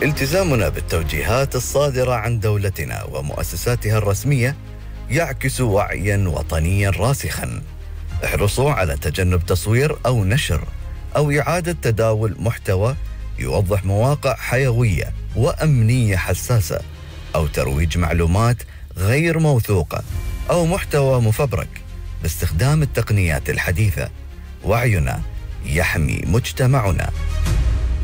التزامنا بالتوجيهات الصادرة عن دولتنا ومؤسساتها الرسمية يعكس وعياً وطنياً راسخاً. احرصوا على تجنب تصوير أو نشر أو إعادة تداول محتوى يوضح مواقع حيوية وأمنية حساسة، أو ترويج معلومات غير موثوقة أو محتوى مفبرك باستخدام التقنيات الحديثة. وعينا يحمي مجتمعنا.